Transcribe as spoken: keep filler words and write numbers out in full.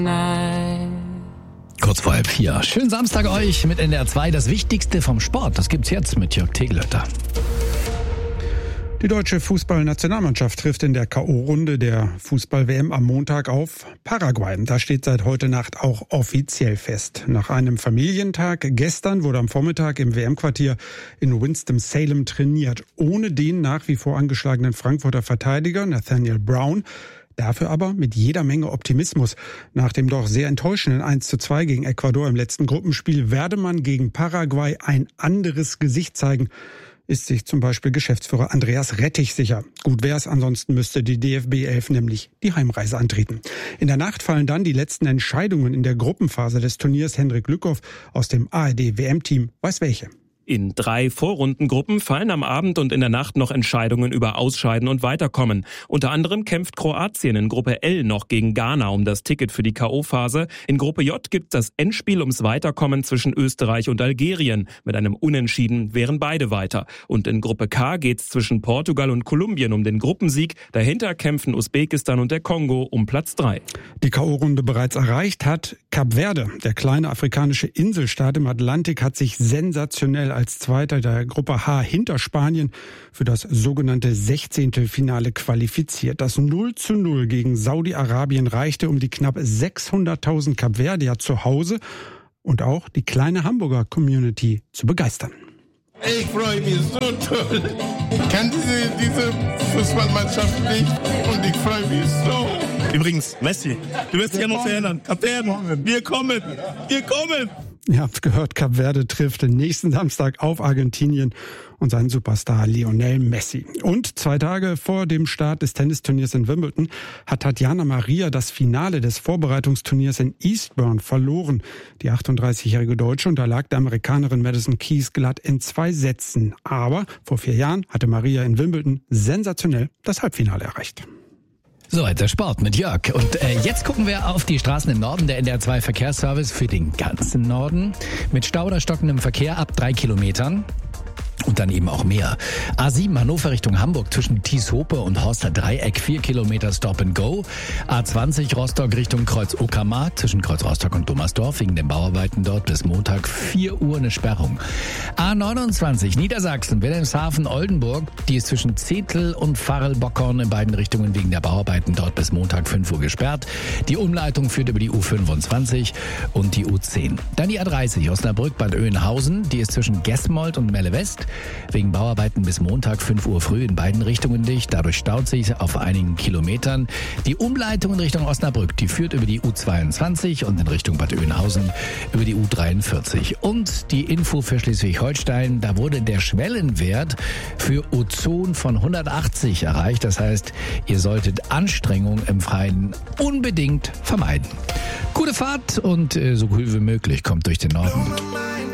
Kurz vor halb vier. Schönen Samstag euch mit N D R zwei. Das Wichtigste vom Sport, das gibt's jetzt mit Jörg Tegelötter. Die deutsche Fußballnationalmannschaft trifft in der K O-Runde der Fußball-W M am Montag auf Paraguay. Das steht seit heute Nacht auch offiziell fest. Nach einem Familientag gestern wurde am Vormittag im W M-Quartier in Winston-Salem trainiert. Ohne den nach wie vor angeschlagenen Frankfurter Verteidiger Nathaniel Brown. Dafür aber mit jeder Menge Optimismus. Nach dem doch sehr enttäuschenden eins zu zwei gegen Ecuador im letzten Gruppenspiel werde man gegen Paraguay ein anderes Gesicht zeigen, ist sich zum Beispiel Geschäftsführer Andreas Rettich sicher. Gut wär's, ansonsten müsste die D F B elf nämlich die Heimreise antreten. In der Nacht fallen dann die letzten Entscheidungen in der Gruppenphase des Turniers. Hendrik Lückhoff aus dem A R D-W M-Team weiß welche. In drei Vorrundengruppen fallen am Abend und in der Nacht noch Entscheidungen über Ausscheiden und Weiterkommen. Unter anderem kämpft Kroatien in Gruppe L noch gegen Ghana um das Ticket für die K O-Phase. In Gruppe J gibt es das Endspiel ums Weiterkommen zwischen Österreich und Algerien. Mit einem Unentschieden wären beide weiter. Und in Gruppe K geht's zwischen Portugal und Kolumbien um den Gruppensieg. Dahinter kämpfen Usbekistan und der Kongo um Platz drei. Die K O-Runde bereits erreicht hat Kap Verde. Der kleine afrikanische Inselstaat im Atlantik hat sich sensationell als Zweiter der Gruppe H hinter Spanien für das sogenannte Sechzehntelfinale qualifiziert. Das null zu null gegen Saudi-Arabien reichte, um die knapp sechshunderttausend Kapverdier zu Hause und auch die kleine Hamburger Community zu begeistern. Ich freue mich so toll. Ich kann diese, diese Fußballmannschaft nicht und ich freue mich so. Übrigens, Messi, du wirst dich an uns erinnern. Kap Verde, wir kommen, wir kommen. Ihr habt gehört, Kap Verde trifft nächsten Samstag auf Argentinien und seinen Superstar Lionel Messi. Und zwei Tage vor dem Start des Tennisturniers in Wimbledon hat Tatjana Maria das Finale des Vorbereitungsturniers in Eastbourne verloren. Die achtunddreißigjährige Deutsche unterlag der Amerikanerin Madison Keys glatt in zwei Sätzen. Aber vor vier Jahren hatte Maria in Wimbledon sensationell das Halbfinale erreicht. Soweit der Sport mit Jörg. Und äh, jetzt gucken wir auf die Straßen im Norden. Der N D R zwei Verkehrsservice für den ganzen Norden. Mit Stau oder stockendem Verkehr ab drei Kilometern. Und dann eben auch mehr. A sieben Hannover Richtung Hamburg zwischen Thieshope und Horster Dreieck, vier Kilometer Stop and Go. A zwanzig Rostock Richtung Kreuz Uckermark zwischen Kreuz Rostock und Dummersdorf wegen den Bauarbeiten dort bis Montag vier Uhr eine Sperrung. A neunundzwanzig Niedersachsen, Wilhelmshaven, Oldenburg, die ist zwischen Zetel und Farrel-Bockhorn in beiden Richtungen wegen der Bauarbeiten dort bis Montag fünf Uhr gesperrt. Die Umleitung führt über die U fünfundzwanzig und die U zehn. Dann die A dreißig Osnabrück Bad Oeynhausen, die ist zwischen Gesmold und Melle West. Wegen Bauarbeiten bis Montag fünf Uhr früh in beiden Richtungen dicht. Dadurch staut sich auf einigen Kilometern. Die Umleitung in Richtung Osnabrück, die führt über die U zweiundzwanzig und in Richtung Bad Oeynhausen über die U dreiundvierzig. Und die Info für Schleswig-Holstein, da wurde der Schwellenwert für Ozon von hundertachtzig erreicht. Das heißt, ihr solltet Anstrengung im Freien unbedingt vermeiden. Gute Fahrt und äh, so cool wie möglich kommt durch den Norden.